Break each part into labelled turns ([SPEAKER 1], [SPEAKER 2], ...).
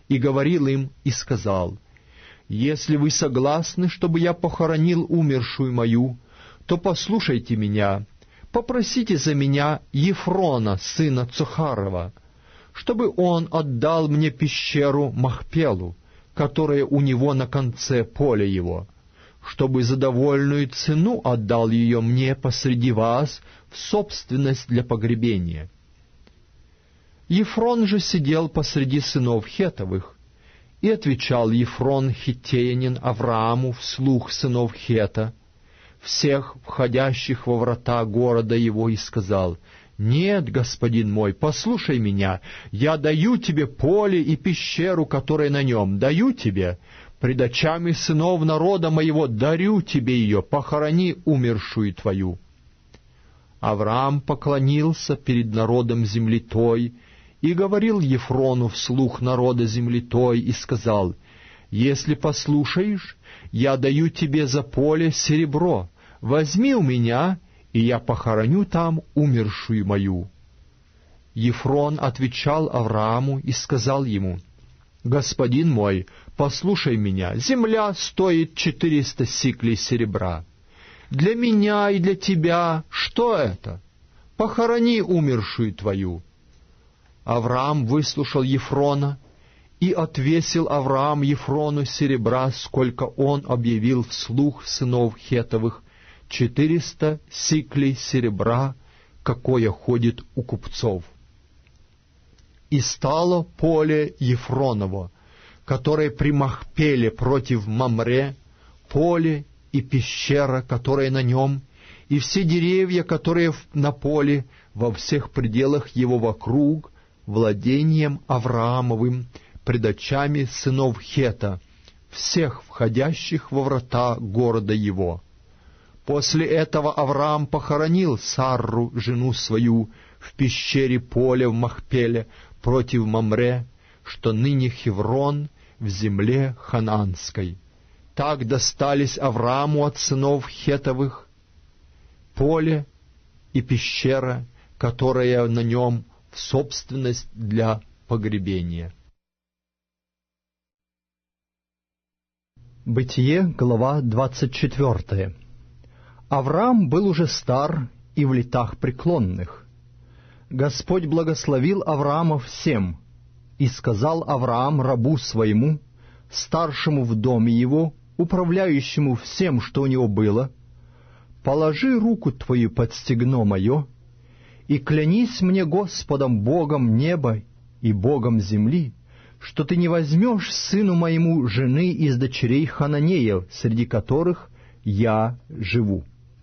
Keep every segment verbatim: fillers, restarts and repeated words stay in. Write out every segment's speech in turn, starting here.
[SPEAKER 1] и говорил им, и сказал: «Если вы согласны, чтобы я похоронил умершую мою, то послушайте меня, попросите за меня Ефрона, сына Цохарова, чтобы он отдал мне пещеру Махпелу, которая у него на конце поля его, чтобы за довольную цену отдал ее мне посреди вас в собственность для погребения». Ефрон же сидел посреди сынов Хетовых, и отвечал Ефрон хиттеянин Аврааму вслух сынов Хета, всех входящих во врата города его, и сказал: «Нет, господин мой, послушай меня, я даю тебе поле и пещеру, которая на нем, даю тебе, пред очами сынов народа моего дарю тебе ее, похорони умершую твою». Авраам поклонился перед народом земли той, и говорил Ефрону вслух народа земли той, и сказал: «Если послушаешь, я даю тебе за поле серебро, возьми у меня, и я похороню там умершую мою». Ефрон отвечал Аврааму и сказал ему: «Господин мой, послушай меня, земля стоит четыреста сиклей серебра. Для меня и для тебя что это? Похорони умершую твою». Авраам выслушал Ефрона, и отвесил Авраам Ефрону серебра, сколько он объявил вслух сынов Хетовых, четыреста сиклей серебра, какое ходит у купцов. И стало поле Ефроново, которое при Махпеле против Мамре, поле и пещера, которая на нем, и все деревья, которые на поле, во всех пределах его вокруг, владением Авраамовым, пред очами сынов Хета, всех входящих во врата города его. После этого Авраам похоронил Сарру, жену свою, в пещере поля в Махпеле против Мамре, что ныне Хеврон, в земле Ханаанской. Так достались Аврааму от сынов Хетовых поле и пещера, которая на нем, в собственность для погребения.
[SPEAKER 2] Бытие, глава двадцать четвертая. Авраам был уже стар и в летах преклонных. Господь благословил Авраама всем, и сказал Авраам рабу своему, старшему в доме его, управляющему всем, что у него было: «Положи руку твою под стегно мое, и клянись мне Господом Богом неба и Богом земли, что ты не возьмешь сыну моему жены из дочерей Хананеев, среди которых я живу.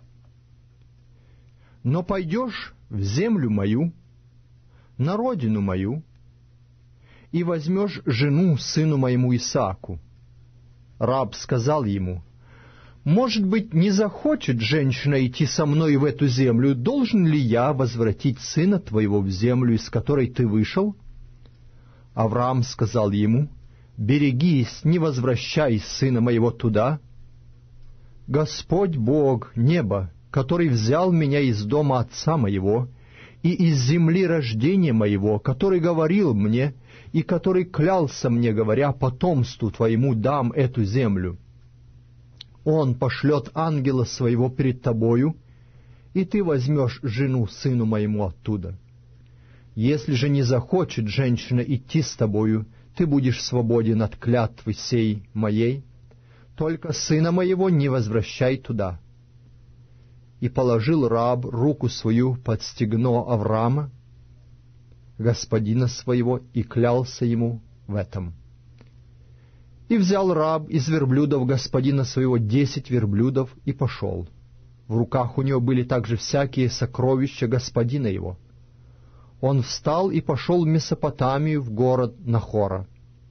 [SPEAKER 2] Но пойдешь в землю мою, на родину мою, и возьмешь жену сыну моему Исааку». Раб сказал ему: «Может быть, не захочет женщина идти со мной в эту землю, должен ли я возвратить сына твоего в землю, из которой ты вышел?» Авраам сказал ему: «Берегись, не возвращай сына моего туда. Господь Бог неба, который взял меня из дома отца моего и из земли рождения моего, который говорил мне и который клялся мне, говоря: потомству твоему дам эту землю, Он пошлет ангела своего перед тобою, и ты возьмешь жену сыну моему оттуда. Если же не захочет женщина идти с тобою, ты будешь свободен от клятвы сей моей, только сына моего не возвращай туда». И положил раб руку свою под стегно Авраама, господина своего, и клялся ему в этом. И взял раб из верблюдов господина своего десять верблюдов и пошел. В руках у него были также всякие сокровища господина его. Он встал и пошел в Месопотамию, в город Нахора.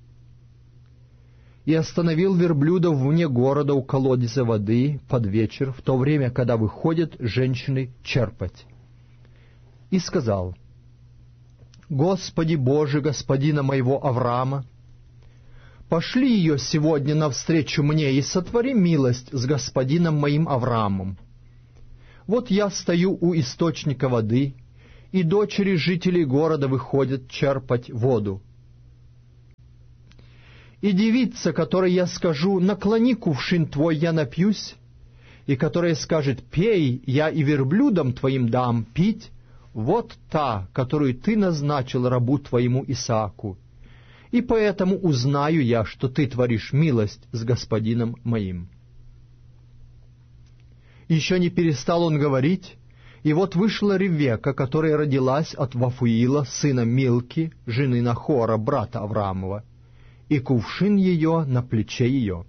[SPEAKER 2] И остановил верблюдов вне города у колодезя воды под вечер, в то время, когда выходят женщины черпать. И сказал: «Господи Боже, господина моего Авраама, пошли ее сегодня навстречу мне и сотвори милость с господином моим Авраамом. Вот я стою у источника воды, и дочери жителей города выходят черпать воду. И девица, которой я скажу, наклони кувшин твой, я напьюсь, и которая скажет, пей, я и верблюдам твоим дам пить, вот та, которую ты назначил рабу твоему Исааку. И поэтому узнаю я, что ты творишь милость с господином моим». Еще не перестал он говорить, и вот вышла Ревека, которая родилась от Вафуила, сына Милки, жены Нахора, брата Авраамова, и кувшин ее на плече ее.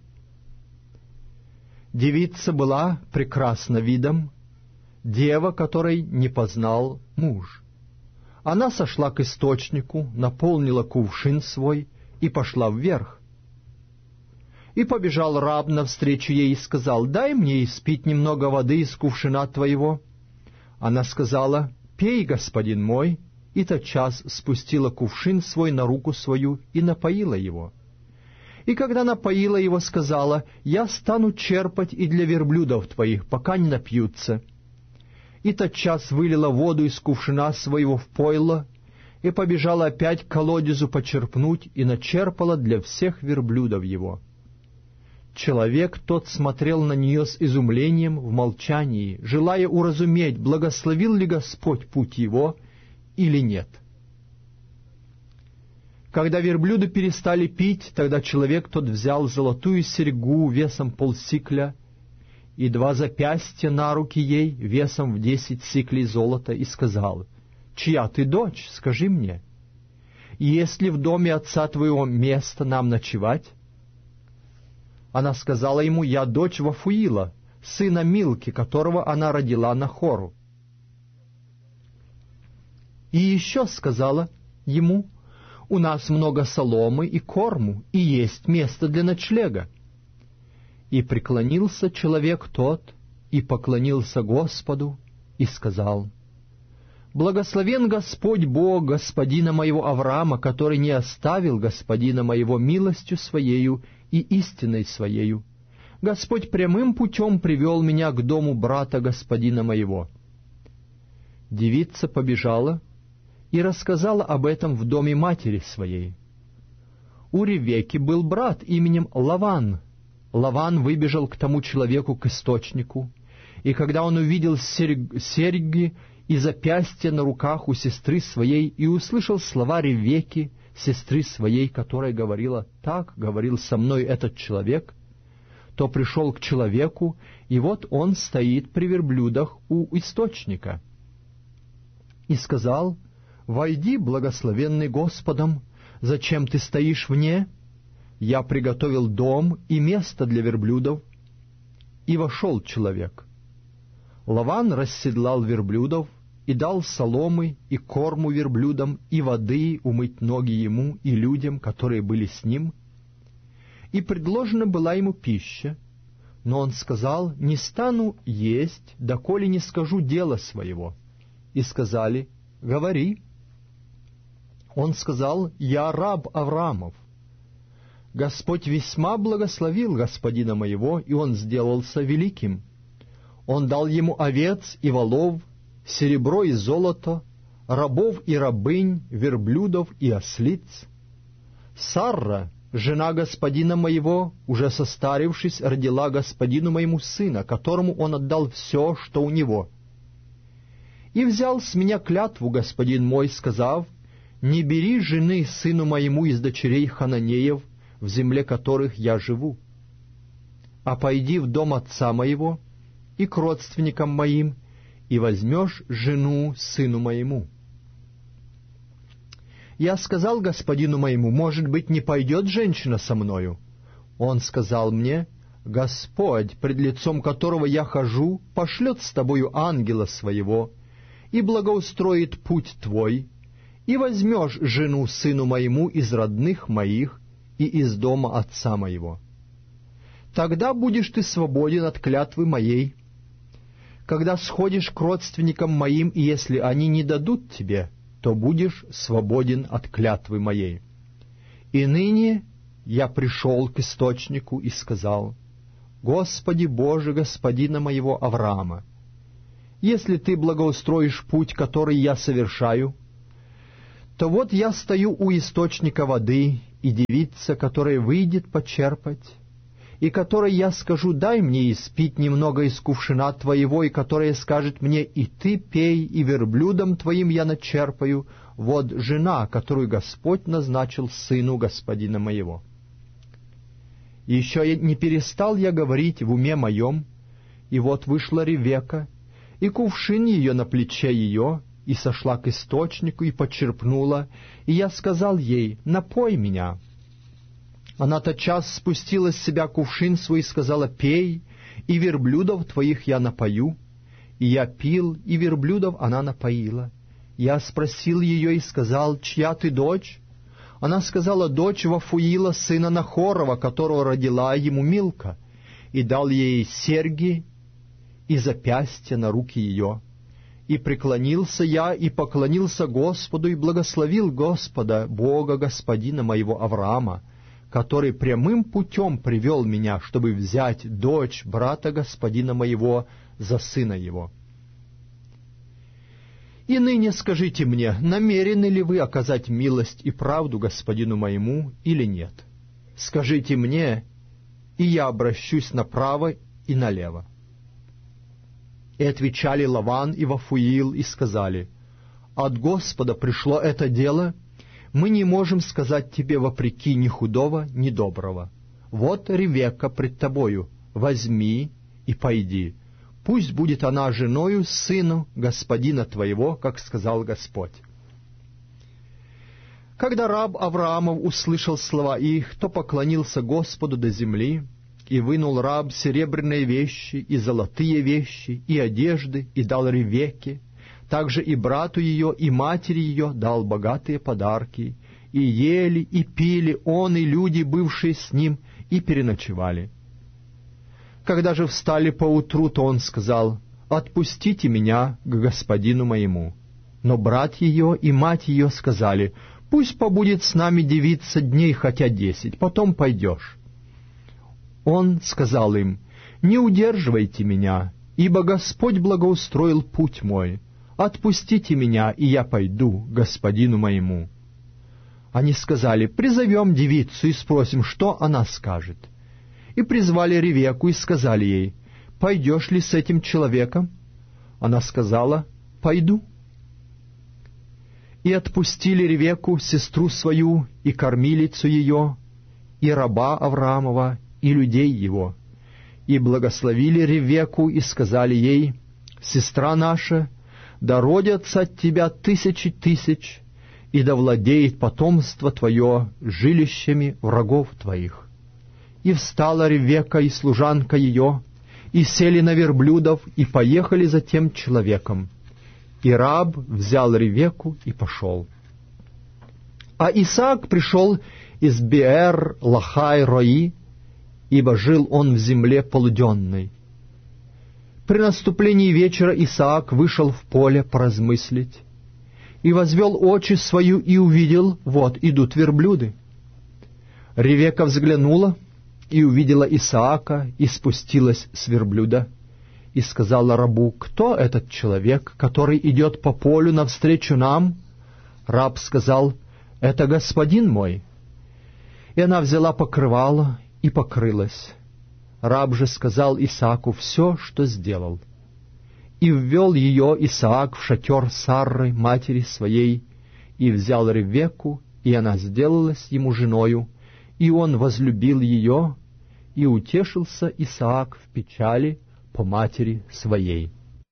[SPEAKER 2] Девица была прекрасна видом, дева, которой не познал муж. Она сошла к источнику, наполнила кувшин свой и пошла вверх. И побежал раб навстречу ей и сказал, «Дай мне испить немного воды из кувшина твоего». Она сказала, «Пей, господин мой», и тотчас спустила кувшин свой на руку свою и напоила его. И когда напоила его, сказала, «Я стану черпать и для верблюдов твоих, пока не напьются». И тотчас вылила воду из кувшина своего в пойло, и побежала опять к колодезу почерпнуть, и начерпала для всех верблюдов его. Человек тот смотрел на нее с изумлением в молчании, желая уразуметь, благословил ли Господь путь его или нет. Когда верблюды перестали пить, тогда человек тот взял золотую серьгу весом полсикля и два запястья на руки ей весом в десять сиклей золота и сказал, «Чья ты дочь, скажи мне? И есть ли в доме отца твоего место нам ночевать?» Она сказала ему, «Я дочь Вафуила, сына Милки, которого она родила Нахору». И еще сказала ему, «У нас много соломы и корму, и есть место для ночлега». И преклонился человек тот, и поклонился Господу, и сказал, «Благословен Господь Бог господина моего Авраама, который не оставил господина моего милостью своею и истиной своею. Господь прямым путем привел меня к дому брата господина моего». Девица побежала и рассказала об этом в доме матери своей. У Ревекки был брат именем Лаван. Лаван выбежал к тому человеку к источнику, и когда он увидел серь- серьги и запястья на руках у сестры своей, и услышал слова Ревекки, сестры своей, которая говорила, «Так говорил со мной этот человек», то пришел к человеку, и вот он стоит при верблюдах у источника. И сказал, «Войди, благословенный Господом, зачем ты стоишь вне? Я приготовил дом и место для верблюдов». И вошел человек. Лаван расседлал верблюдов, и дал соломы и корму верблюдам, и воды умыть ноги ему и людям, которые были с ним. И предложена была ему пища, но он сказал, «Не стану есть, доколе не скажу дела своего». И сказали, «Говори». Он сказал, «Я раб Авраамов. Господь весьма благословил господина моего, и он сделался великим. Он дал ему овец и волов, серебро и золото, рабов и рабынь, верблюдов и ослиц. Сарра, жена господина моего, уже состарившись, родила господину моему сына, которому он отдал все, что у него. И взял с меня клятву господин мой, сказав, не бери жены сыну моему из дочерей Хананеев, в земле которых я живу, а пойди в дом отца моего и к родственникам моим, и возьмешь жену сыну моему. Я сказал господину моему, может быть, не пойдет женщина со мною? Он сказал мне, Господь, пред лицом которого я хожу, пошлет с тобою ангела своего, и благоустроит путь твой, и возьмешь жену сыну моему из родных моих и из дома отца моего. Тогда будешь ты свободен от клятвы моей, когда сходишь к родственникам моим, и если они не дадут тебе, то будешь свободен от клятвы моей. И ныне я пришел к источнику и сказал, Господи Боже, господина моего Авраама, если ты благоустроишь путь, который я совершаю, то вот я стою у источника воды, и девица, которая выйдет почерпать, и которой я скажу, дай мне испить немного из кувшина твоего, и которая скажет мне, и ты пей, и верблюдом твоим я начерпаю, вот жена, которую Господь назначил сыну господина моего. И еще не перестал я говорить в уме моем, и вот вышла Ревека, и кувшин ее на плече ее, и сошла к источнику, и почерпнула, и я сказал ей, напой меня. Она тотчас спустила с себя кувшин свой и сказала, пей, и верблюдов твоих я напою. И я пил, и верблюдов она напоила. Я спросил ее и сказал, чья ты дочь? Она сказала, дочь Вафуила, сына Нахорова, которого родила ему Милка, и дал ей серьги и запястья на руки ее. И преклонился я, и поклонился Господу, и благословил Господа, Бога господина моего Авраама, который прямым путем привел меня, чтобы взять дочь брата господина моего за сына его. И ныне скажите мне, намерены ли вы оказать милость и правду господину моему или нет? Скажите мне, и я обращусь направо и налево. И отвечали Лаван и Вафуил и сказали, от Господа пришло это дело, мы не можем сказать тебе вопреки ни худого, ни доброго. Вот Ревека пред тобою, возьми и пойди. Пусть будет она женою сыну господина твоего, как сказал Господь. Когда раб Авраамов услышал слова их, то поклонился Господу до земли, и вынул раб серебряные вещи, и золотые вещи, и одежды, и дал Ревеке. Также и брату ее, и матери ее дал богатые подарки, и ели, и пили он, и люди, бывшие с ним, и переночевали. Когда же встали поутру, то он сказал, «Отпустите меня к господину моему». Но брат ее и мать ее сказали, «Пусть побудет с нами девица дней хотя десять, потом пойдешь». Он сказал им, «Не удерживайте меня, ибо Господь благоустроил путь мой. Отпустите меня, и я пойду к господину моему». Они сказали, «Призовем девицу и спросим, что она скажет». И призвали Ревеку и сказали ей, «Пойдешь ли с этим человеком?» Она сказала, «Пойду». И отпустили Ревеку, сестру свою, и кормилицу ее, и раба Авраамова, и людей его, и благословили Ревеку, и сказали ей, «Сестра наша, да родятся от тебя тысячи тысяч, и да владеет потомство твое жилищами врагов твоих». И встала Ревека и служанка ее, и сели на верблюдов, и поехали за тем человеком. И раб взял Ревеку и пошел. А Исаак пришел из Беэр-Лахай-Рои, ибо жил он в земле полуденной. При наступлении вечера Исаак вышел в поле поразмыслить, и возвел очи свою, и увидел, вот идут верблюды. Ревека взглянула, и увидела Исаака, и спустилась с верблюда, и сказала рабу, «Кто этот человек, который идет по полю навстречу нам?» Раб сказал, «Это господин мой». И она взяла покрывало и покрылась. Раб же сказал Исааку все, что сделал. И ввел ее Исаак в шатер Сарры, матери своей, и взял Ревеку, и она сделалась ему женою, и он возлюбил ее, и утешился Исаак в печали по матери своей.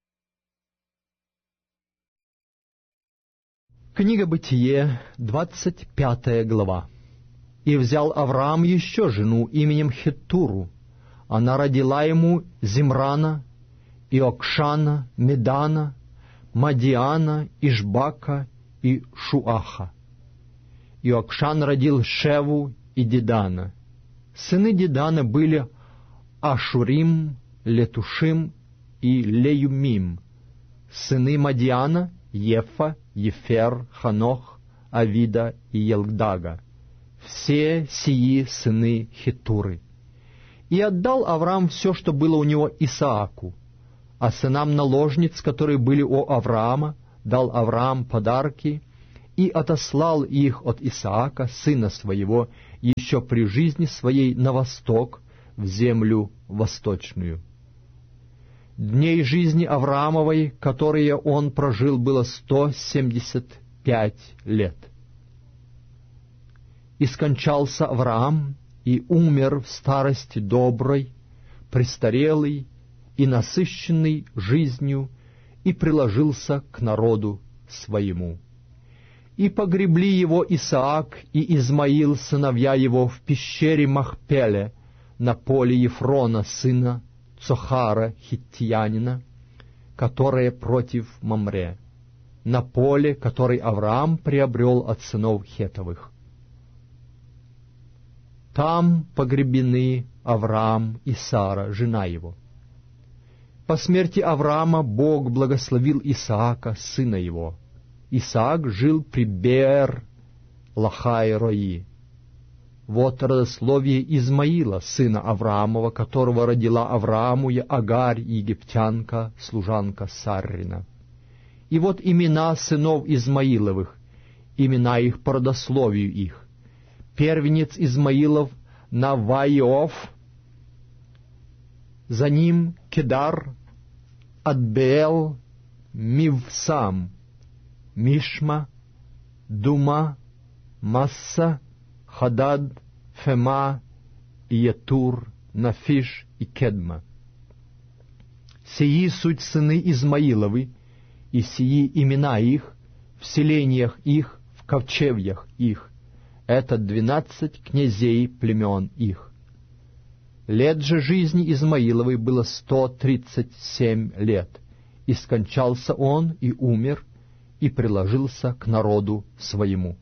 [SPEAKER 2] Книга Бытие, двадцать пятая глава. «И взял Авраам еще жену именем Хеттуру. Она родила ему Зимрана, и Окшана, Медана, Мадиана, Ишбака и Шуаха. И Окшан родил Шеву и Дедана. Сыны Дедана были Ашурим, Летушим и Леюмим. Сыны Мадиана — Ефа, Ефер, Ханох, Авида и Елдага. Все сии сыны Хеттуры. И отдал Авраам все, что было у него, Исааку, а сынам наложниц, которые были у Авраама, дал Авраам подарки,
[SPEAKER 1] и отослал их от Исаака, сына своего, еще при жизни своей на восток, в землю восточную. Дней жизни Авраамовой, которые он прожил, было сто семьдесят пять лет. И скончался Авраам, и умер в старости доброй, престарелый и насыщенный жизнью, и приложился к народу своему. И погребли его Исаак и Измаил, сыновья его, в пещере Махпеле, на поле Ефрона, сына Цохара, хиттиянина, которое против Мамре, на поле, который Авраам приобрел от сынов Хетовых. Там погребены Авраам и Сара, жена его. По смерти Авраама Бог благословил Исаака, сына его. Исаак жил при Беэр-Лахай-Рои. Вот родословие Измаила, сына Авраамова, которого родила Аврааму Агарь, египтянка, служанка Саррина. И вот имена сынов Измаиловых, имена их по родословию их. Первенец Измаилов Наваиов, за ним Кедар, Адбeel, Мивсам, Мишма, Дума, Масса, Хадад, Фема, Иетур, Нафиш и Кедма. Сии суть сыны Измаиловы, и сии имена их, в селениях их, в ковчевьях их. Это двенадцать князей племен их. Лет же жизни Измаиловой было сто тридцать семь лет, и скончался он, и умер, и приложился к народу своему.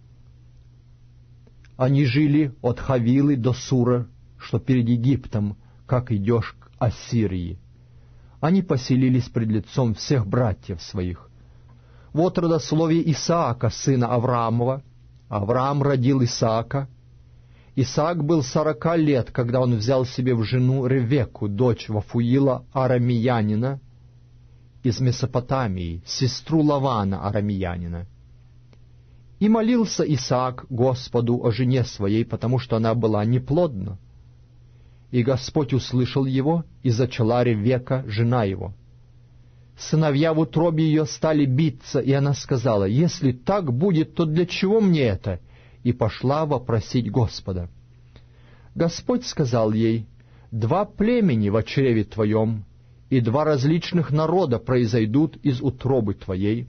[SPEAKER 1] Они жили от Хавилы до Сура, что перед Египтом, как идешь к Ассирии. Они поселились пред лицом всех братьев своих. Вот родословие Исаака, сына Авраамова. Авраам родил Исаака. Исаак был сорока лет, когда он взял себе в жену Ревекку, дочь Вафуила арамеянина из Месопотамии, сестру Лавана арамеянина. И молился Исаак Господу о жене своей, потому что она была неплодна. И Господь услышал его, и зачала Ревекка, жена его. Сыновья в утробе ее стали биться, и она сказала: «Если так будет, то для чего мне это?» И пошла вопросить Господа. Господь сказал ей: «Два племени во чреве твоем, и два различных народа произойдут из утробы твоей.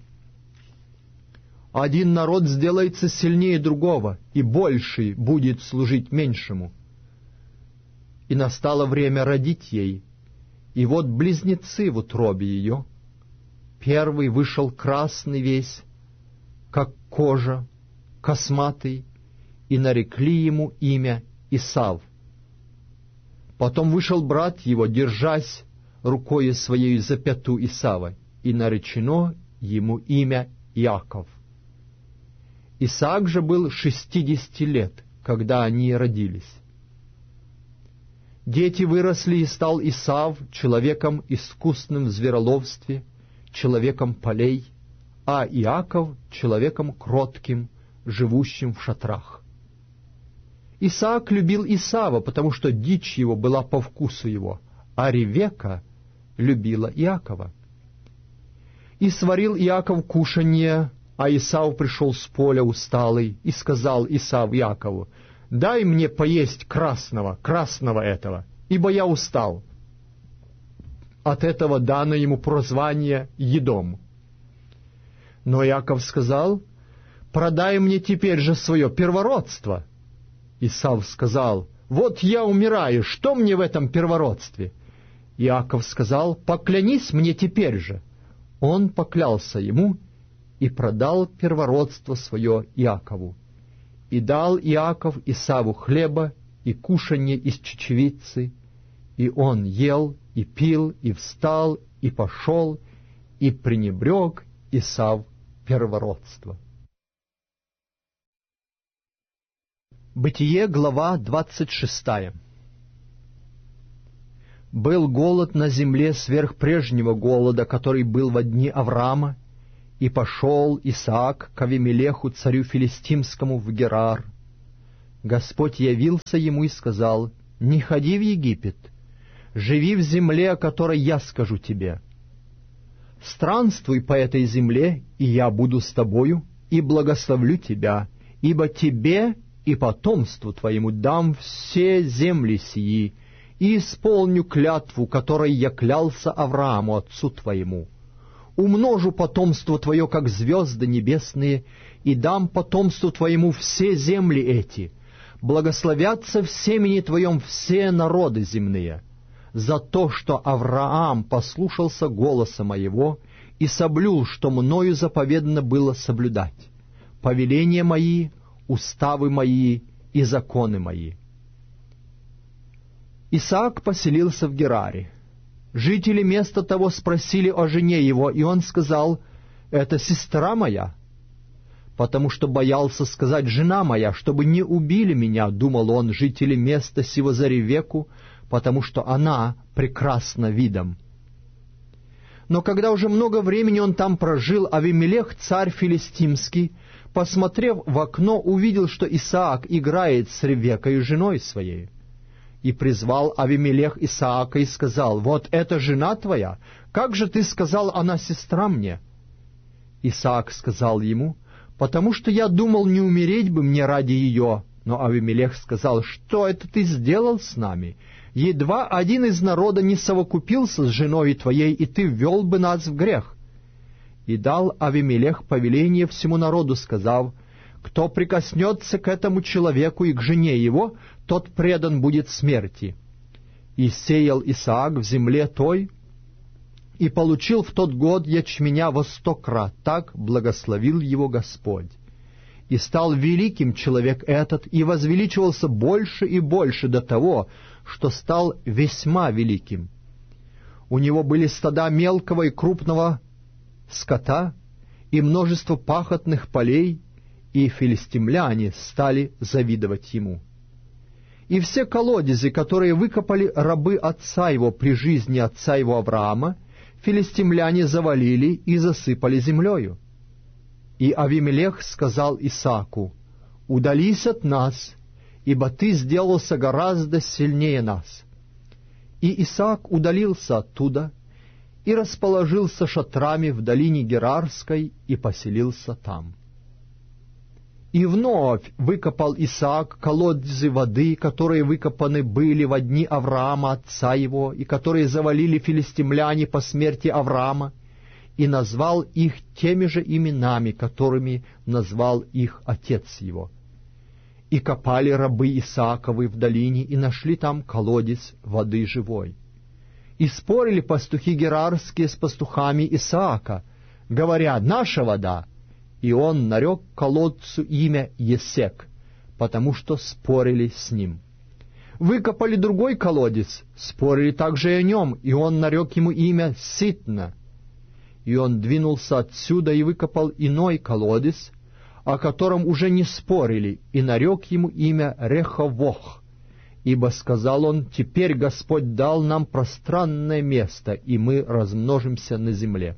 [SPEAKER 1] Один народ сделается сильнее другого, и больший будет служить меньшему». И настало время родить ей, и вот близнецы в утробе ее. Первый вышел красный весь, как кожа, косматый, и нарекли ему имя Исав. Потом вышел брат его, держась рукою своей за пяту Исава, и наречено ему имя Иаков. Исаак же был шестидесяти лет, когда они родились. Дети выросли, и стал Исав человеком искусным в звероловстве, человеком полей, а Иаков человеком кротким, живущим в шатрах. Исаак любил Исава, потому что дичь его была по вкусу его, а Ревекка любила Иакова. И сварил Иаков кушанье, а Исав пришел с поля усталый, и сказал Исав Иакову: «Дай мне поесть красного, красного этого, ибо я устал». От этого дано ему прозвание Едом. Но Иаков сказал: «Продай мне теперь же свое первородство». Исав сказал: «Вот я умираю, что мне в этом первородстве?» Иаков сказал: «Поклянись мне теперь же». Он поклялся ему и продал первородство свое Иакову. И дал Иаков Исаву хлеба и кушанье из чечевицы, и он ел, и пил, и встал, и пошел, и пренебрег Исав первородство. Бытие, глава двадцать шестая. Был голод на земле сверх прежнего голода, который был во дни Авраама,
[SPEAKER 2] И пошел Исаак к Авимелеху, царю филистимскому, в Герар. Господь явился ему и сказал: «Не ходи в Египет, живи в земле, о которой я скажу тебе. Странствуй по этой земле, и я буду с тобою, и благословлю тебя, ибо тебе и потомству твоему дам все земли сии, и исполню клятву, которой я клялся Аврааму, отцу твоему. Умножу потомство твое, как звезды небесные, и дам потомству твоему все земли эти. Благословятся в семени твоем все народы земные, за то, что Авраам послушался голоса моего и соблюл, что мною заповедано было соблюдать, повеления мои, уставы мои и законы мои». Исаак поселился в Гераре. Жители места того спросили о жене его, и он сказал: «Это сестра моя», потому что боялся сказать «жена моя», чтобы не убили меня, думал он, жители места сего за Ревекку, потому что она прекрасна видом. Но когда уже много времени он там прожил, Авимелех, царь филистимский, посмотрев в окно, увидел, что Исаак играет с Ревеккой, женой своей. И призвал Авимелех Исаака и сказал: «Вот это жена твоя? Как же ты сказал, она сестра мне?» Исаак сказал ему: «Потому что я думал, не умереть бы мне ради ее». Но Авимелех сказал: «Что это ты сделал с нами? Едва один из народа не совокупился с женой твоей, и ты ввел бы нас в грех». И дал Авимелех повеление всему народу, сказав: «Кто прикоснется к этому человеку и к жене его, тот предан будет смерти». И сеял Исаак в земле той, и получил в тот год ячменя во сто крат, так благословил его Господь. И стал великим человек этот, и возвеличивался больше и больше до того, что стал весьма великим. У него были стада мелкого и крупного скота, и множество пахотных полей, и филистимляне стали завидовать ему. И все колодезы, которые выкопали рабы отца его при жизни отца его Авраама, филистимляне завалили и засыпали землею. И Авимелех сказал Исааку: «Удались от нас, ибо ты сделался гораздо сильнее нас». И Исаак удалился оттуда и расположился шатрами в долине Герарской и поселился там. И вновь выкопал Исаак колодезы воды, которые выкопаны были во дни Авраама, отца его, и которые завалили филистимляне по смерти Авраама, и назвал их теми же именами, которыми назвал их отец его. И копали рабы Исааковы в долине, и нашли там колодец воды живой. И спорили пастухи герарские с пастухами Исаака, говоря: «Наша вода». И он нарек колодцу имя Есек, потому что спорили с ним. Выкопали другой колодец, спорили также и о нем, и он нарек ему имя Ситна. И он двинулся отсюда и выкопал иной колодец, о котором уже не спорили, и нарек ему имя Реховох, ибо сказал он: «Теперь Господь дал нам пространное место, и мы размножимся на земле».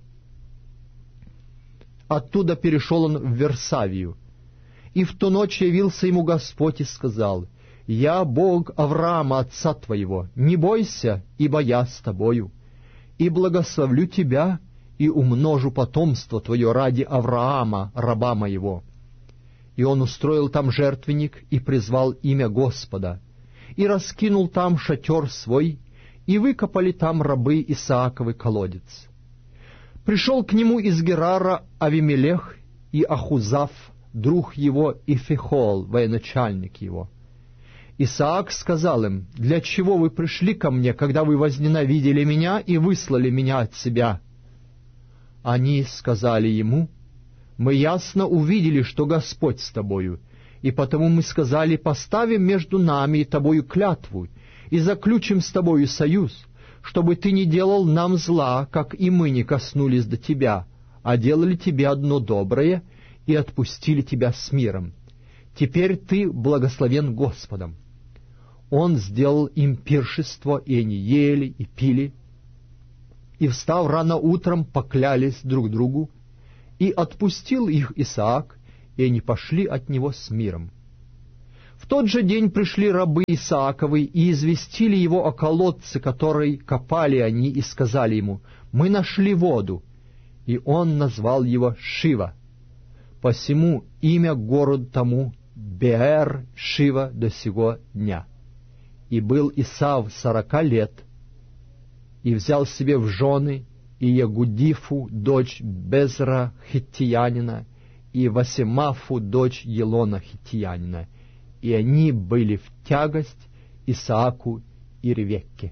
[SPEAKER 2] Оттуда перешел он в Версавию. И в ту ночь явился ему Господь и сказал: «Я Бог Авраама, отца твоего, не бойся, ибо я с тобою, и благословлю тебя, и умножу потомство твое ради Авраама, раба моего». И он устроил там жертвенник, и призвал имя Господа, и раскинул там шатер свой, и выкопали там рабы Исааковы колодец. Пришел к нему из Герара Авимелех и Ахузав, друг его, и Фихол, военачальник его. Исаак сказал им: «Для чего вы пришли ко мне, когда вы возненавидели меня и выслали меня от себя?» Они сказали ему: «Мы ясно увидели, что Господь с тобою, и потому мы сказали: поставим между нами и тобою клятву, и заключим с тобою союз, чтобы ты не делал нам зла, как и мы не коснулись до тебя, а делали тебе одно доброе и отпустили тебя с миром. Теперь ты благословен Господом». Он сделал им пиршество, и они ели и пили, и, встав рано утром, поклялись друг другу, И отпустил их Исаак, и они пошли от него с миром. В тот же день пришли рабы Исааковы и известили его о колодце, который копали они, и сказали ему: «Мы нашли воду». И он назвал его Шива. Посему имя городу тому Беэр Шива до сего дня. И был Исав сорока лет, и взял себе в жены и Ягудифу, дочь Безра хиттиянина, и Васемафу, дочь Елона хиттиянина, и они были в тягость Исааку и Ревекке.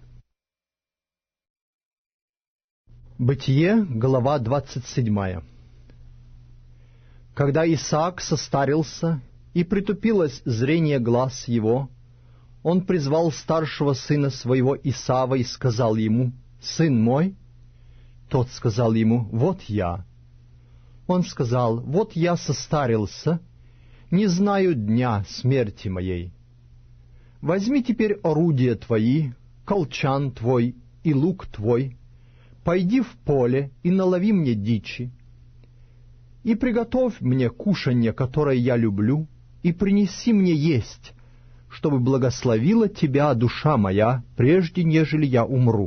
[SPEAKER 2] Бытие, глава двадцать седьмая. Когда Исаак состарился, и притупилось зрение глаз его, он призвал старшего сына своего Исава и сказал ему: «Сын мой». Тот сказал ему: «Вот я». Он сказал: «Вот я состарился, не знаю дня смерти моей. Возьми теперь орудия твои, колчан твой и лук твой, пойди в поле и налови мне дичи, и приготовь мне кушанье, которое я люблю, и принеси мне есть, чтобы благословила тебя душа моя, прежде нежели я умру».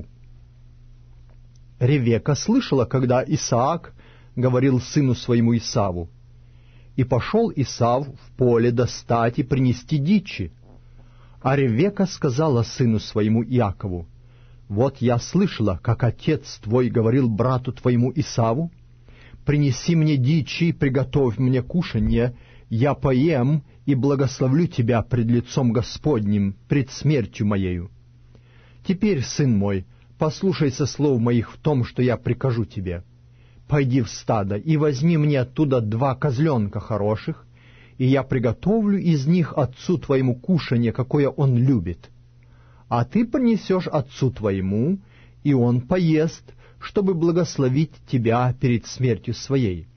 [SPEAKER 2] Ревекка слышала, когда Исаак говорил сыну своему Исаву. И пошел Исав в поле достать и принести дичи. А Ревекка сказала сыну своему Иакову: «Вот я слышала, как отец твой говорил брату твоему Исаву: принеси мне дичи и приготовь мне кушанье, я поем и благословлю тебя пред лицом Господним, пред смертью моею. Теперь, сын мой, послушайся слов моих в том, что я прикажу тебе. Пойди в стадо и возьми мне оттуда два козленка хороших, и я приготовлю из них отцу твоему кушанье, какое он любит. А ты принесешь отцу твоему, и он поест, чтобы благословить тебя перед смертью своей».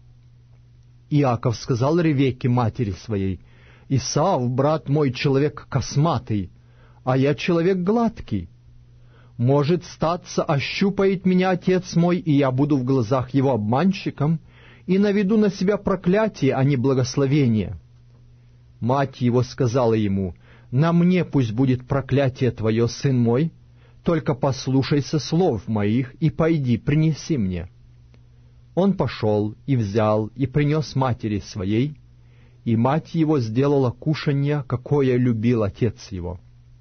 [SPEAKER 2] Иаков сказал Ревекке, матери своей: «Исав, брат мой, человек косматый, а я человек гладкий. Может, статься, ощупает меня отец мой, и я буду в глазах его обманщиком, и наведу на себя проклятие, а не благословение». Мать его сказала ему: «На мне пусть будет проклятие твое, сын мой, только послушайся слов моих, и пойди, принеси мне». Он пошел и взял, и принес матери своей, и мать его сделала кушанье, какое любил отец его.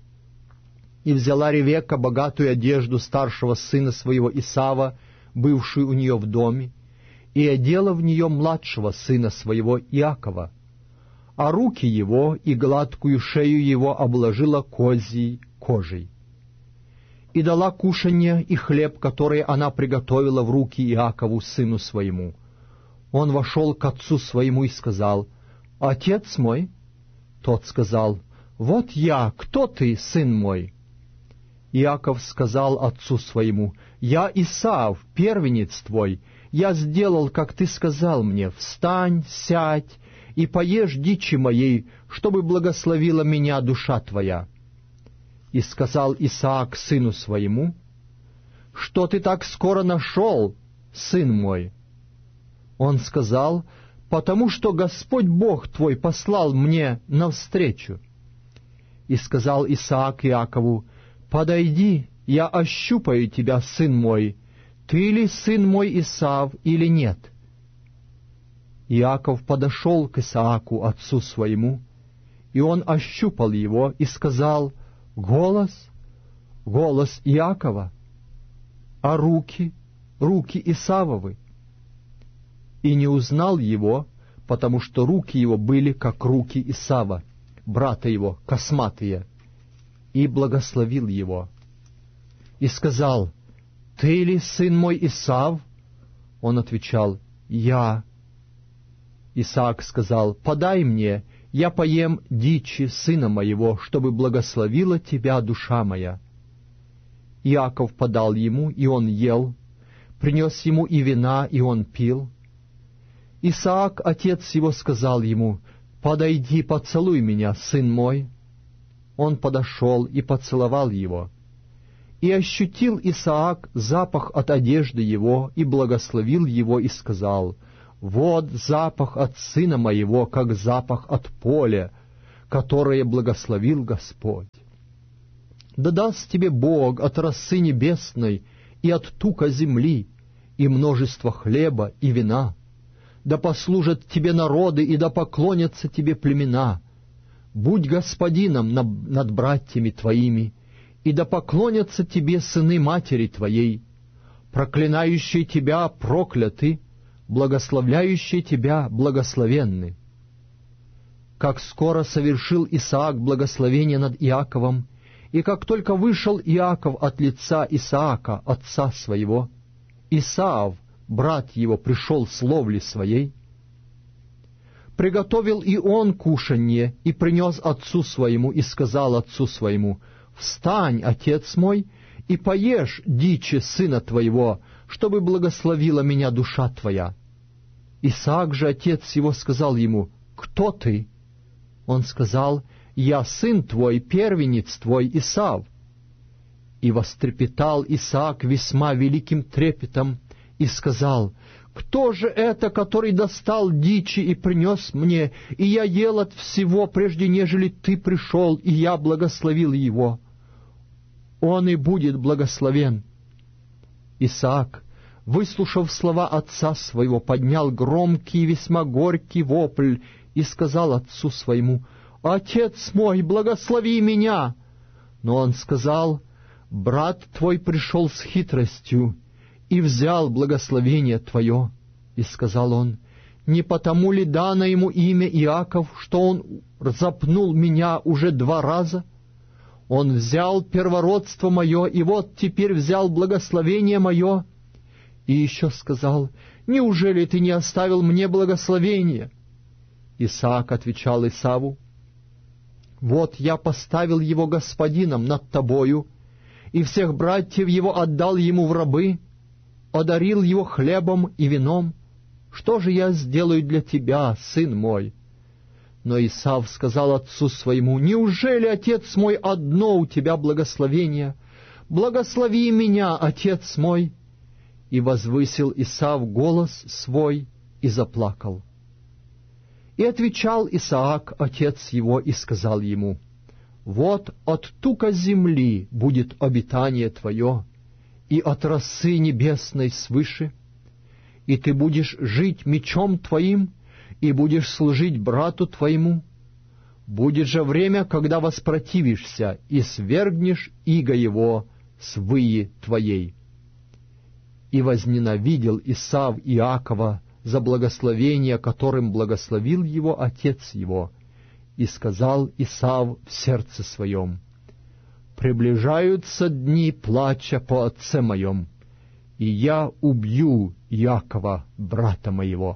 [SPEAKER 2] И взяла Ревекка богатую одежду старшего сына своего Исава, бывшую у нее в доме, и одела в нее младшего сына своего Иакова, а руки его и гладкую шею его обложила козьей кожей. И дала кушанье и хлеб, который она приготовила, в руки Иакову, сыну своему. Он вошел к отцу своему и сказал: «Отец мой?» Тот сказал: «Вот я, кто ты, сын мой?» Иаков сказал отцу своему: «Я Исав, первенец твой. Я сделал, как ты сказал мне: встань, сядь и поешь дичи моей, чтобы благословила меня душа твоя». И сказал Исаак сыну своему: «Что ты так скоро нашел, сын мой?» Он сказал: «Потому что Господь Бог твой послал мне навстречу». И сказал Исаак Иакову: «Подойди, я ощупаю тебя, сын мой, ты ли сын мой Исав или нет?» Иаков подошел к Исааку, отцу своему, и он ощупал его и сказал: «Голос, голос Иакова, а руки, руки Исавовы». И не узнал его, потому что руки его были, как руки Исава, брата его, косматые, и благословил его. И сказал: «Ты ли сын мой Исав?» Он отвечал: «Я». Исаак сказал: «Подай мне, я поем дичи сына моего, чтобы благословила тебя душа моя». Иаков подал ему, и он ел, принес ему и вина, и он пил. Исаак, отец его, сказал ему: «Подойди, поцелуй меня, сын мой». Он подошел и поцеловал его. И ощутил Исаак запах от одежды его, и благословил его, и сказал:
[SPEAKER 1] Вот запах от сына моего, как запах от поля, которое благословил Господь. Да даст тебе Бог от росы небесной и от тука земли, и множество хлеба и вина. Да послужат тебе народы, и да поклонятся тебе племена. Будь господином над братьями твоими, и да поклонятся тебе сыны матери твоей. Проклинающие тебя прокляты, благословляющие тебя благословенны. Как скоро совершил Исаак благословение над Иаковом, и как только вышел Иаков от лица Исаака, отца своего, Исаав, брат его, пришел с ловли своей, приготовил и он кушанье, и принес отцу своему, и сказал отцу своему: «Встань, отец мой, и поешь дичи сына твоего, чтобы благословила меня душа твоя». Исаак же, отец его, сказал ему: «Кто ты?» Он сказал: «Я сын твой, первенец твой Исав». И вострепетал Исаак весьма великим трепетом, и сказал: «Кто же это, который достал дичи и принес мне, и я ел от всего, прежде нежели ты пришел, и я благословил его? Он и будет благословен». Исаак, выслушав слова отца своего, поднял громкий и весьма горький вопль и сказал отцу своему: «Отец мой, благослови меня!» Но он сказал: «Брат твой пришел с хитростью и взял благословение твое». И сказал он: «Не потому ли дано ему имя Иаков, что он запнул меня уже два раза? Он взял первородство мое, и вот теперь взял благословение мое». И еще сказал: «Неужели ты не оставил мне благословение?» Исаак отвечал Исаву: «Вот я поставил его господином над тобою, и всех братьев его отдал ему в рабы, одарил его хлебом и вином. Что же я сделаю для тебя, сын мой?» Но Исав сказал отцу своему: «Неужели, отец мой, одно у тебя благословение? Благослови меня, отец мой!» И возвысил Исав голос свой и заплакал. И отвечал Исаак, отец его, и сказал ему: «Вот от тука земли будет обитание твое, и от росы небесной свыше, и ты будешь жить мечом твоим, и будешь служить брату твоему. Будет же время, когда воспротивишься, и свергнешь иго его с выи твоей». И возненавидел Исав Иакова за благословение, которым благословил его отец его, и сказал Исав в сердце своем: «Приближаются дни плача по отце моем, и я убью Иакова, брата моего».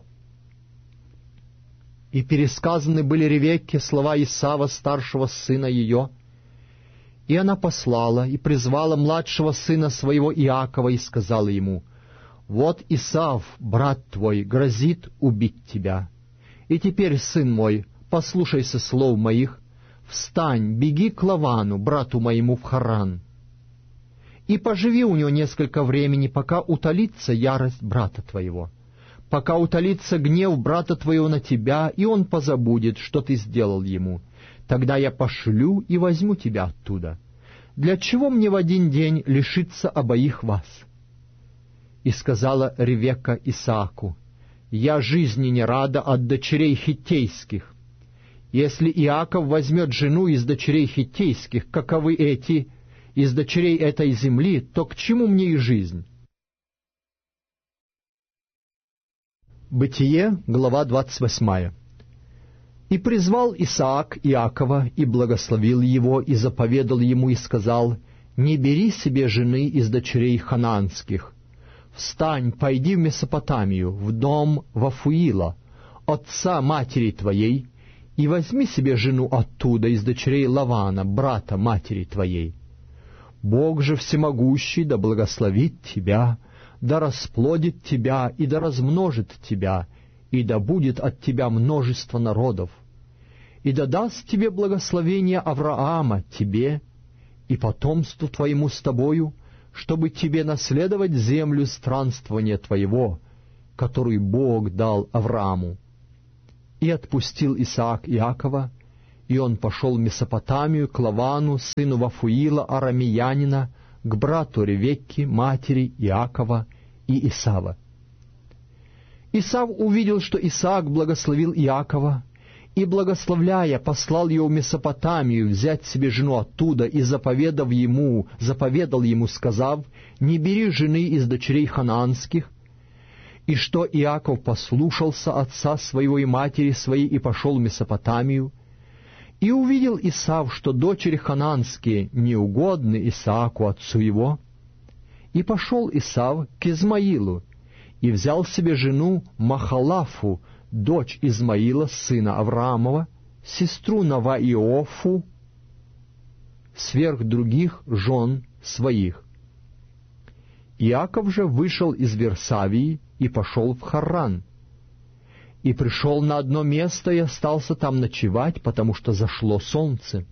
[SPEAKER 1] И пересказаны были Ревекке слова Исава, старшего сына ее, и она послала и призвала младшего сына своего Иакова и сказала ему: «Вот Исав, брат твой, грозит убить тебя. И теперь, сын мой, послушайся слов моих, встань, беги к Лавану, брату моему, в Харан, и поживи у него несколько времени, пока утолится ярость брата твоего, пока утолится гнев брата твоего на тебя, и он позабудет, что ты сделал ему. Тогда я пошлю и возьму тебя оттуда. Для чего мне в один день лишиться обоих вас?» И сказала Ревекка Исааку: «Я жизни не рада от дочерей хиттейских. Если Иаков возьмет жену из дочерей хиттейских, каковы эти, из дочерей этой земли, то к чему мне и жизнь?» Бытие, глава двадцать восьмая. «И призвал Исаак Иакова, и благословил его, и заповедал ему, и сказал: Не бери себе жены из дочерей ханаанских. Встань, пойди в Месопотамию, в дом Вафуила, отца матери твоей, и возьми себе жену оттуда, из дочерей Лавана, брата матери твоей. Бог же всемогущий да благословит тебя, да расплодит тебя и да размножит тебя, и да будет от тебя множество народов, и да даст тебе благословение Авраама, тебе, и потомству твоему с тобою, чтобы тебе наследовать землю странствования твоего,
[SPEAKER 2] которую Бог дал Аврааму. И отпустил Исаак Иакова, и он пошел в Месопотамию к Лавану, сыну Вафуила, арамеянина, к брату Ревекки, матери Иакова и Исава. Исав увидел, что Исаак благословил Иакова, и, благословляя, послал его в Месопотамию взять себе жену оттуда, и заповедав ему, заповедал ему, сказав: «Не бери жены из дочерей ханаанских». И что Иаков послушался отца своего и матери своей, и пошел в Месопотамию. И увидел Исав, что дочери ханаанские неугодны Исааку отцу его. И пошел Исав к Измаилу, и взял себе жену Махалафу, дочь Измаила, сына Авраамова, сестру Наваиофу, сверх других жен своих. Иаков же вышел из Версавии и пошел в Харран, и пришел на одно место и остался там ночевать, потому что зашло солнце.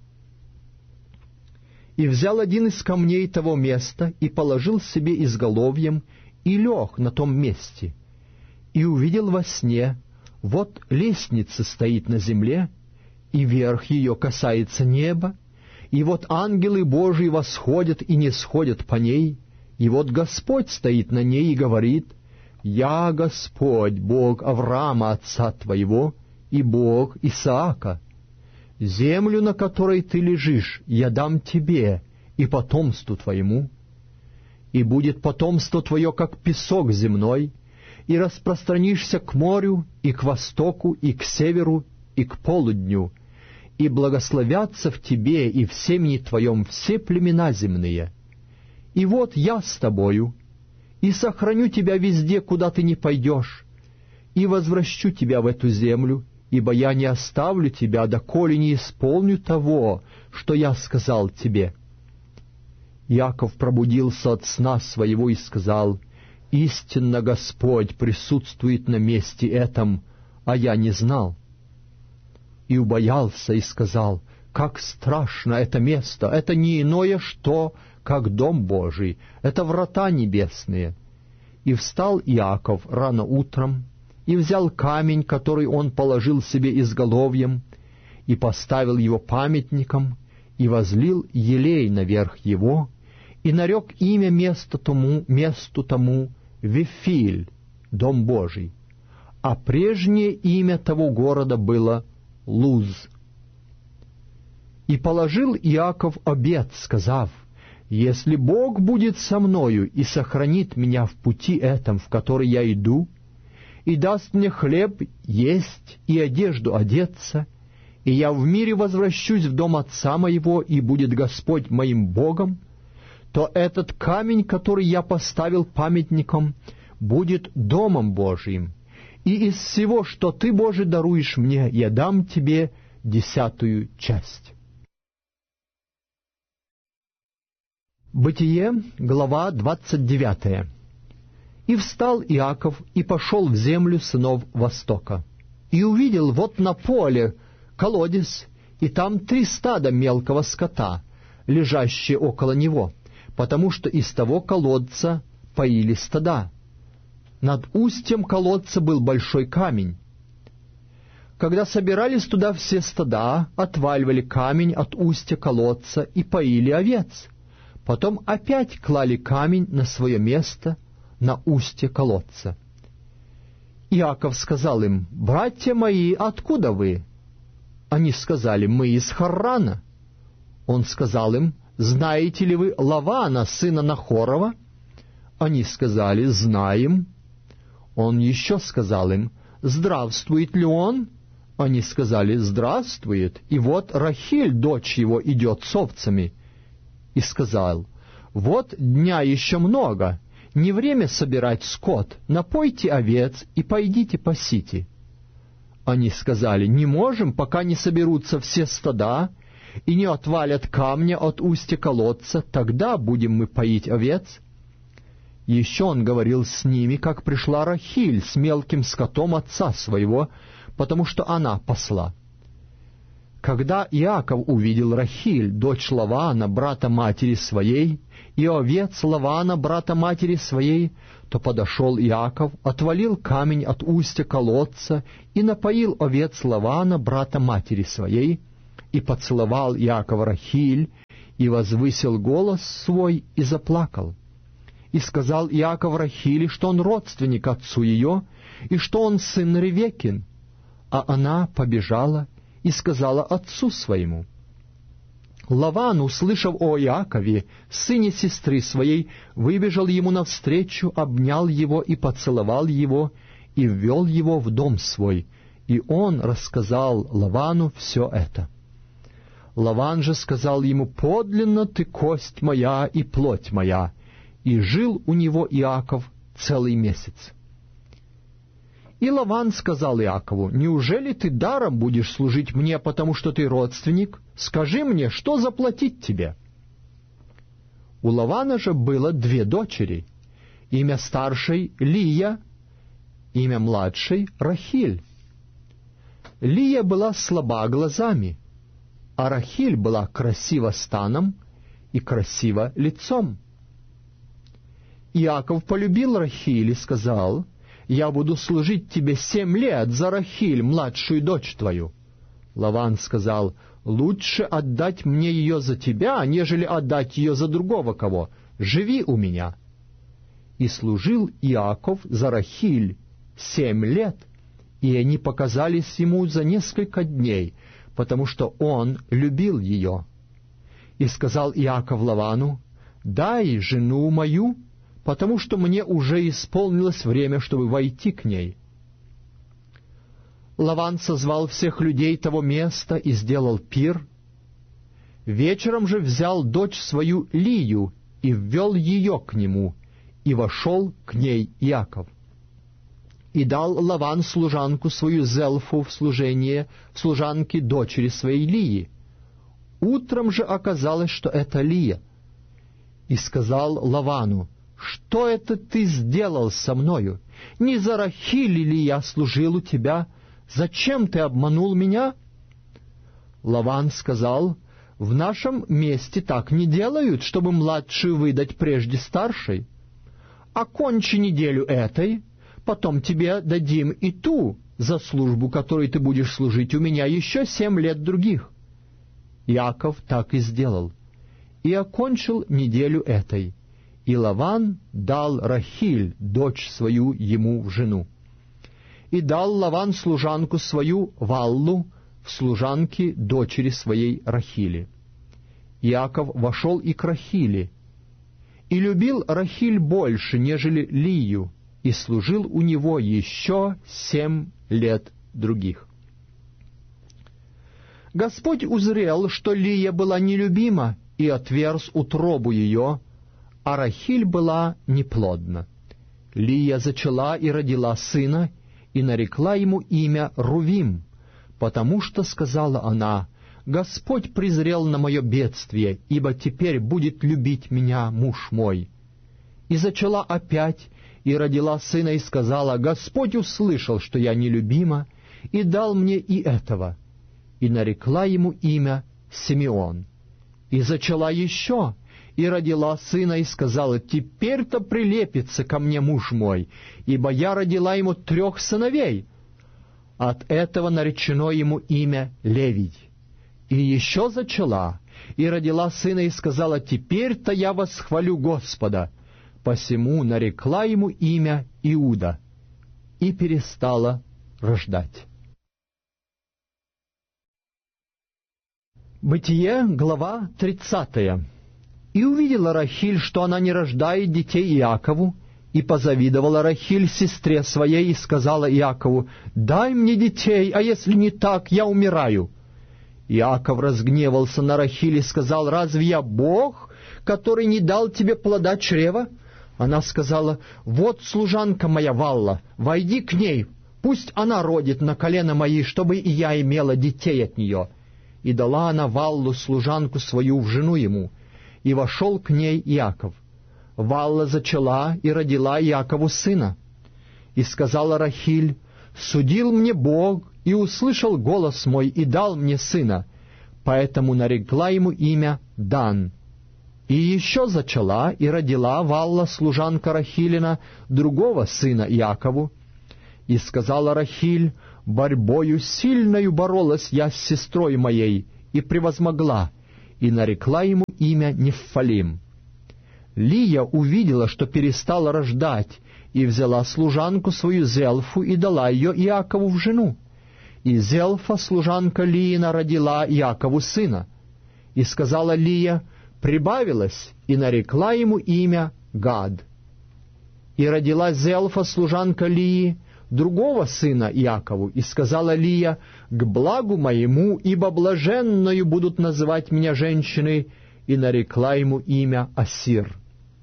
[SPEAKER 2] И взял один из камней того места и положил себе изголовьем, и лег на том месте, и увидел во сне: вот лестница стоит на земле, и верх ее касается неба, и вот ангелы Божии восходят и не сходят по ней, и вот Господь стоит на ней и говорит: «Я Господь, Бог Авраама, отца твоего, и Бог Исаака. Землю, на которой ты лежишь, я дам тебе и потомству твоему. И будет потомство твое, как песок земной, и распространишься к морю, и к востоку, и к северу, и к полудню, и благословятся в тебе и в семени твоем все племена земные. И вот я с тобою, и сохраню тебя везде, куда ты не пойдешь, и возвращу тебя в эту землю, ибо я не оставлю тебя, доколе не исполню того, что я сказал тебе». Иаков пробудился от сна своего и сказал: «Истинно Господь присутствует на месте этом, а я не знал». И убоялся и сказал: «Как страшно это место! Это не иное что, как дом Божий, это врата небесные». И встал Иаков рано утром, и взял камень, который он положил себе изголовьем, и поставил его памятником, и возлил елей наверх его, и нарек имя месту тому, месту тому Вифиль, дом Божий, а прежнее имя того города было Луз. И положил Иаков обет, сказав: «Если Бог будет со мною и сохранит меня в пути этом, в который я иду, и даст мне хлеб есть и одежду одеться, и я в мире возвращусь в дом отца моего, и будет Господь моим Богом, то этот камень, который я поставил памятником, будет домом Божиим, и из всего, что ты, Боже, даруешь мне, я дам тебе десятую часть». Бытие, глава двадцать девятая. «И встал Иаков, и пошел в землю сынов Востока, и увидел вот на поле колодец, и там три стада мелкого скота, лежащие около него, потому что из того колодца поили стада. Над устьем колодца был большой камень. Когда собирались туда все стада, отваливали камень от устья колодца и поили овец. Потом опять клали камень на свое место, на устье колодца. Иаков сказал им: «Братья мои, откуда вы?» Они сказали: «Мы из Харрана». Он сказал им: «Знаете ли вы Лавана, сына Нахорова?» Они сказали: «Знаем». Он еще сказал им: «Здравствует ли он?» Они сказали: «Здравствует, и вот Рахиль, дочь его, идет с овцами». И сказал: «Вот дня еще много, не время собирать скот, напойте овец и пойдите пасите». Они сказали: «Не можем, пока не соберутся все стада и не отвалят камня от устья колодца, тогда будем мы поить овец». Еще он говорил с ними, как пришла Рахиль с мелким скотом отца своего, потому что она пасла. Когда Иаков увидел Рахиль, дочь Лавана, брата матери своей,
[SPEAKER 1] и овец Лавана, брата матери своей, то подошел Иаков, отвалил камень от устья колодца и напоил овец Лавана, брата матери своей, и поцеловал Иаков Рахиль, и возвысил голос свой, и заплакал. И сказал Иаков Рахиле, что он родственник отцу ее, и что он сын Ревекин. А она побежала и сказала отцу своему. Лаван, услышав о Иакове, сыне сестры своей, выбежал ему навстречу, обнял его и поцеловал его, и ввел его в дом свой, и он рассказал Лавану все это. Лаван же сказал ему: «Подлинно ты кость моя и плоть моя», и жил у него Иаков целый месяц. И Лаван сказал Иакову: «Неужели ты даром будешь служить мне, потому что ты родственник? Скажи мне, что заплатить тебе?» У Лавана же было две дочери, имя старшей — Лия, имя младшей — Рахиль. Лия была слаба глазами, а Рахиль была красива станом и красива лицом. Иаков полюбил Рахиль и сказал: «Я буду служить тебе семь лет за Рахиль, младшую дочь твою». Лаван сказал: «Лучше отдать мне ее за тебя, нежели отдать ее за другого кого. Живи у меня». И служил Иаков за Рахиль семь лет, и они показались ему за несколько дней, потому что он любил ее. И сказал Иаков Лавану: «Дай жену мою, потому что мне уже исполнилось время, чтобы войти к ней». Лаван созвал всех людей того места и сделал пир. Вечером же взял дочь свою Лию и ввел ее к нему, и вошел к ней Иаков. И дал Лаван служанку свою Зелфу в служение в служанке дочери своей Лии. Утром же оказалось, что это Лия. И сказал Лавану: «Что это ты сделал со мною? Не за Рахиль ли я служил у тебя? Зачем ты обманул меня?» Лаван сказал: «В нашем месте так не делают, чтобы младшую выдать прежде старшей. Окончи неделю этой, потом тебе дадим и ту, за службу, которой ты будешь служить у меня еще семь лет других». Иаков так и сделал, и окончил неделю этой. И Лаван дал Рахиль, дочь свою, ему в жену. И дал Лаван служанку свою Валлу в служанке дочери своей Рахили. Иаков вошел и к Рахиле, и любил Рахиль больше, нежели Лию, и служил у него еще семь лет других. Господь узрел, что Лия была нелюбима, и отверз утробу ее, а Рахиль была неплодна. Лия зачала и родила сына, и нарекла ему имя Рувим, потому что, сказала она, «Господь презрел на мое бедствие, ибо теперь будет любить меня муж мой». И зачала опять, и родила сына, и сказала, «Господь услышал, что я нелюбима, и дал мне и этого». И нарекла ему имя Симеон. И зачала еще, и родила сына, и сказала, «Теперь-то прилепится ко мне муж мой, ибо я родила ему трех сыновей». От этого наречено ему имя Левий. И еще зачала, и родила сына, и сказала, «Теперь-то я восхвалю Господа». Посему нарекла ему имя Иуда, и перестала рождать. Бытие, глава тридцатая. «И увидела Рахиль, что она не рождает детей Иакову, и позавидовала Рахиль сестре своей, и сказала Иакову, «Дай мне детей, а если не так, я умираю». Иаков разгневался на Рахиль и сказал, «Разве я Бог, который не дал тебе плода чрева?» Она сказала, «Вот служанка моя Валла, войди к ней, пусть она родит на колено мои, чтобы и я имела детей от нее». И дала она Валлу, служанку свою, в жену ему, и вошел к ней Иаков. Валла зачала и родила Иакову сына. И сказала Рахиль, «Судил мне Бог, и услышал голос мой, и дал мне сына». Поэтому нарекла ему имя Дан. И еще зачала и родила Валла, служанка Рахилина, другого сына Иакову. И сказала Рахиль: борьбою сильною боролась я с сестрой моей, и превозмогла, и нарекла ему имя Неффалим. Лия увидела, что перестала рождать, и взяла служанку свою Зелфу и дала ее Иакову в жену. И Зелфа, служанка Лиина, родила Иакову сына. И сказала Лия: прибавилась, и нарекла ему имя Гад. И родила Зелфа, служанка Лии, другого сына Иакову, и сказала Лия: к благу моему, ибо блаженною будут называть меня женщины, и нарекла ему имя Асир.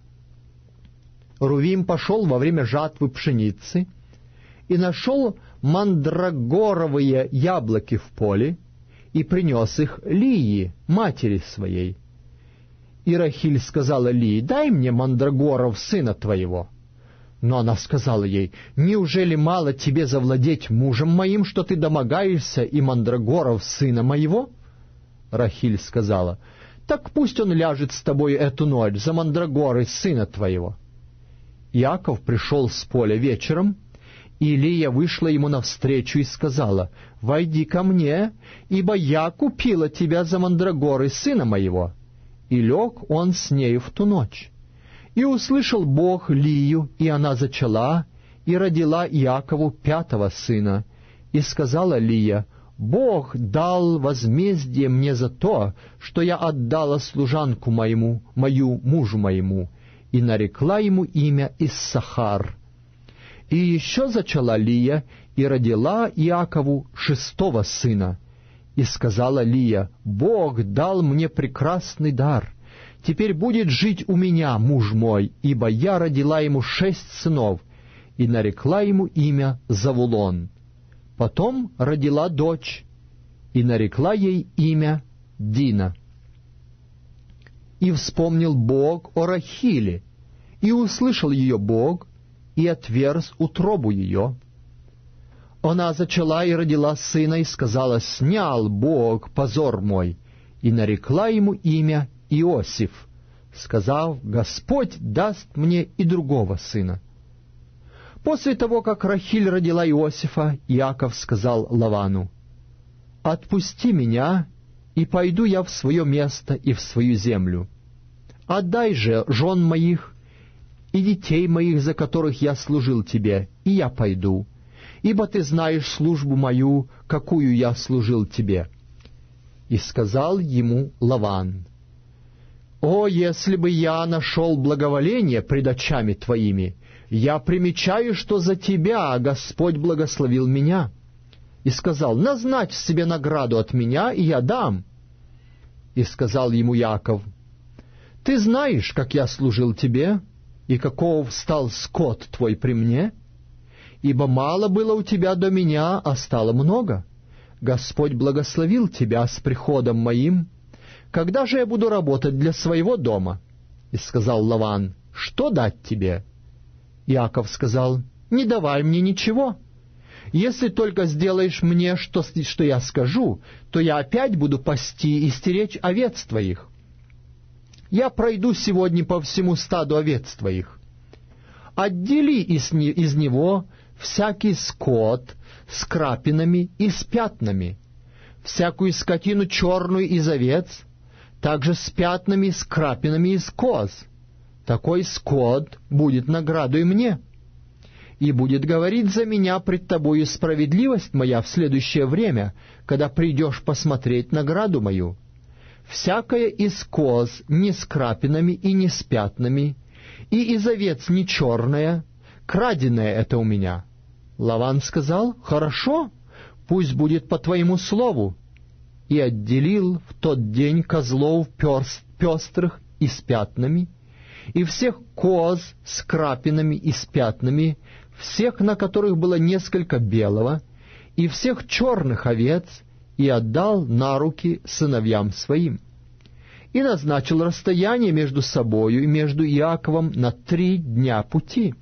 [SPEAKER 1] Рувим пошел во время жатвы пшеницы и нашел мандрагоровые яблоки в поле, и принес их Лии, матери своей. И Рахиль сказала Лии: дай мне мандрагоров сына твоего. Но она сказала ей: неужели мало тебе завладеть мужем моим, что ты домогаешься и мандрагоров сына моего? Рахиль сказала: так пусть он ляжет с тобой эту ночь за мандрагоры сына твоего. Иаков пришел с поля вечером, и Лия вышла ему навстречу и сказала: войди ко мне, ибо я купила тебя за мандрагоры сына моего. И лег он с нею в ту ночь. И услышал Бог Лию, и она зачала, и родила Иакову пятого сына. И сказала Лия: Бог дал возмездие мне за то, что я отдала служанку моему, мою мужу моему, и нарекла ему имя Иссахар. И еще зачала Лия, и родила Иакову шестого сына. И сказала Лия: Бог дал мне прекрасный дар. Теперь будет жить у меня муж мой, ибо я родила ему шесть сынов, и нарекла ему имя Завулон. Потом родила дочь, и нарекла ей имя Дина. И вспомнил Бог о Рахиле, и услышал ее Бог, и отверз утробу ее. Она зачала и родила сына, и сказала: снял Бог позор мой, и нарекла ему имя Иосиф, сказав: Господь даст мне и другого сына. После того, как Рахиль родила Иосифа, Иаков сказал Лавану: отпусти меня, и пойду я в свое место и в свою землю. Отдай же жен моих и детей моих, за которых я служил тебе, и я пойду, ибо ты знаешь службу мою, какую я служил тебе. И сказал ему Лаван: «О, если бы я нашел благоволение пред очами твоими! Я примечаю, что за тебя Господь благословил меня». И сказал: «Назначь себе награду от меня, и я дам». И сказал ему Яаков: «Ты знаешь, как я служил тебе, и каков стал скот твой при мне? Ибо мало было у тебя до меня, а стало много. Господь благословил тебя с приходом моим. Когда же я буду работать для своего дома?» И сказал Лаван: «Что дать тебе?» Иаков сказал: «Не давай мне ничего. Если только сделаешь мне, что, что я скажу, то я опять буду пасти и стеречь овец твоих. Я пройду сегодня по всему стаду овец твоих. Отдели из, не, из него всякий скот с крапинами и с пятнами, всякую скотину черную из овец, также с пятнами, с крапинами из коз. Такой скот будет наградой мне, и будет говорить за меня пред тобою справедливость моя в следующее время, когда придешь посмотреть награду мою. Всякая из коз не с крапинами и не с пятнами, и из овец не черная, краденая это у меня». Лаван сказал: «Хорошо, пусть будет по твоему слову». И отделил в тот день козлов пестрых и с пятнами, и всех коз с крапинами и с пятнами, всех, на которых было несколько белого, и всех черных овец, и отдал на руки сыновьям своим. И назначил расстояние между собою и между Иаковом на три дня пути.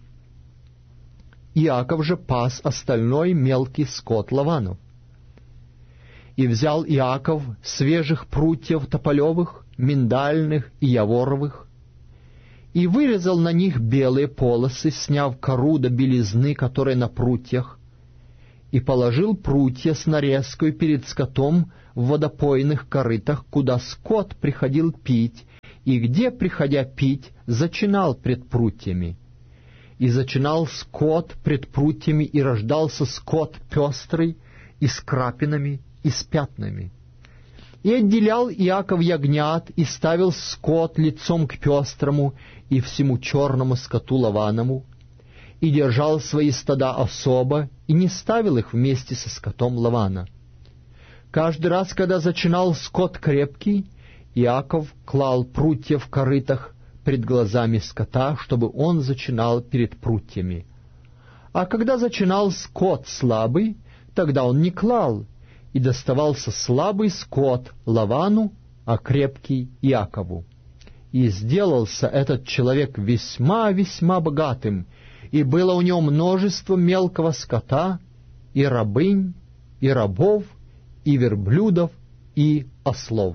[SPEAKER 1] Иаков же пас остальной мелкий скот Лаванов. И взял Иаков свежих прутьев тополевых, миндальных и яворовых, и вырезал на них белые полосы, сняв кору до белизны, которая на прутьях, и положил прутья с нарезкой перед скотом в водопойных корытах, куда скот приходил пить, и где, приходя пить, зачинал пред прутьями. И зачинал скот пред прутьями, и рождался скот пестрый, и с крапинами, и с пятнами. И отделял Иаков ягнят, и ставил скот лицом к пестрому и всему черному скоту Лаванову, и держал свои стада особо, и не ставил их вместе со скотом Лавана. Каждый раз, когда зачинал скот крепкий, Иаков клал прутья в корытах пред глазами скота, чтобы он зачинал перед прутьями. А когда зачинал скот слабый, тогда он не клал, и доставался слабый скот Лавану, а крепкий Иакову. И сделался этот человек весьма-весьма богатым, и было у него множество мелкого скота, и рабынь, и рабов, и верблюдов, и ослов.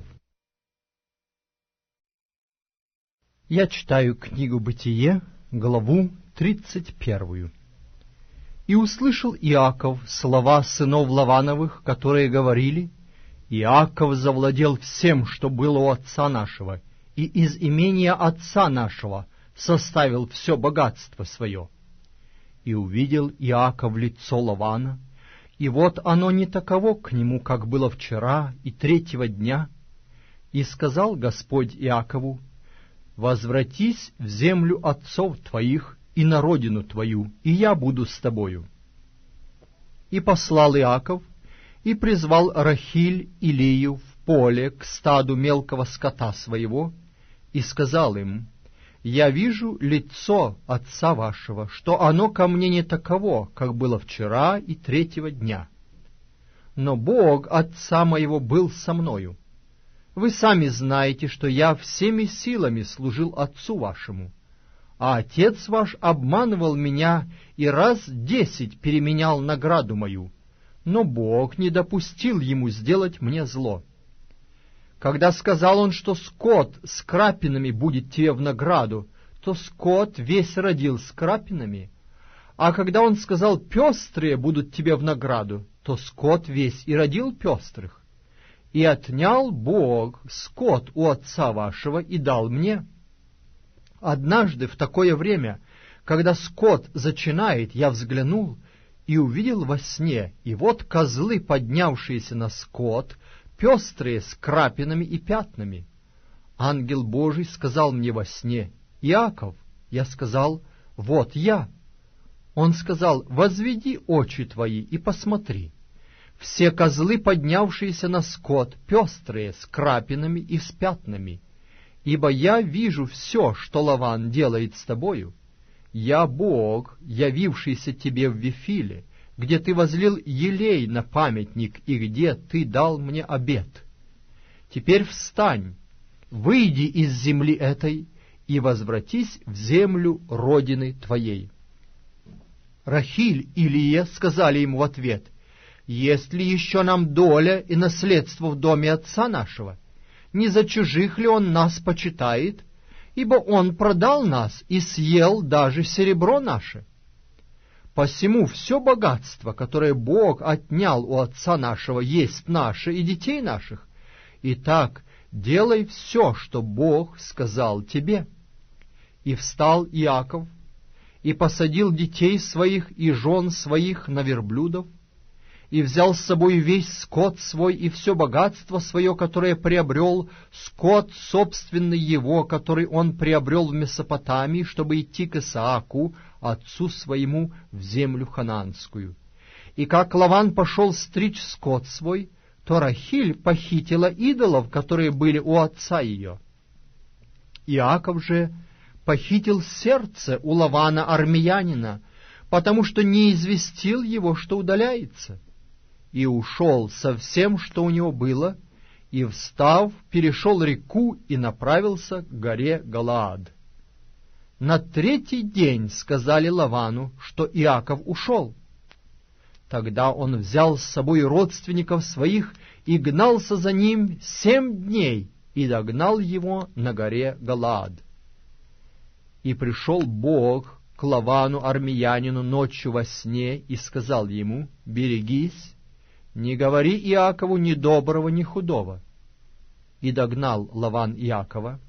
[SPEAKER 2] Я читаю книгу «Бытие», главу тридцать первую. «И услышал Иаков слова сынов Лавановых, которые говорили: Иаков завладел всем, что было у отца нашего, и из имения отца нашего составил все богатство свое. И увидел Иаков лицо Лавана, и вот оно не таково к нему, как было вчера и третьего дня. И сказал Господь Иакову: возвратись в землю отцов твоих и на родину твою, и я буду с тобою. И послал Иаков, и призвал Рахиль и Лию в поле к стаду мелкого скота своего, и сказал им: я вижу лицо отца вашего, что оно ко мне не таково, как было вчера и третьего дня. Но Бог отца моего был со мною. Вы сами знаете, что я всеми силами служил отцу вашему, а отец ваш обманывал меня и раз десять переменял награду мою, но Бог не допустил ему сделать мне зло. Когда сказал он, что скот с крапинами будет тебе в награду, то скот весь родил с крапинами, а когда он сказал: пестрые будут тебе в награду, то скот весь и родил пестрых. И отнял Бог скот у отца вашего и дал мне. Однажды в такое время, когда скот зачинает, я взглянул и увидел во сне, и вот козлы, поднявшиеся на скот, пестрые с крапинами и пятнами. Ангел Божий сказал мне во сне: Иаков. Я сказал: вот я. Он сказал: возведи очи твои и посмотри. Все козлы, поднявшиеся на скот, пестрые, с крапинами и с пятнами. Ибо я вижу все, что Лаван делает с тобою. Я Бог, явившийся тебе в Вифиле, где ты возлил елей на памятник и где ты дал мне обет. Теперь встань, выйди из земли этой и возвратись в землю родины твоей. Рахиль и Лия сказали ему в ответ: есть ли еще нам доля и наследство в доме отца нашего? Не за чужих ли он нас почитает? Ибо он продал нас и съел даже серебро наше. Посему все богатство, которое Бог отнял у отца нашего, есть наше и детей наших. Итак, делай все, что Бог сказал тебе. И встал Иаков, и посадил детей своих и жен своих на верблюдов, и взял с собой весь скот свой и все богатство свое, которое приобрел, скот собственный его, который он приобрел в Месопотамии, чтобы идти к Исааку, отцу своему, в землю хананскую. И как Лаван пошел стричь скот свой, то Рахиль похитила идолов, которые были у отца ее. Иаков же похитил сердце у Лавана армиянина, потому что не известил его, что удаляется, и ушел со всем, что у него было, и, встав, перешел реку и направился к горе Галаад. На третий день сказали Лавану, что Иаков ушел. Тогда он взял с собой родственников своих и гнался за ним семь дней,
[SPEAKER 1] и догнал его на горе Галаад. И пришел Бог к Лавану армиянину ночью во сне и сказал ему: «Берегись, не говори Иакову ни доброго, ни худого». И догнал Лаван Иакова,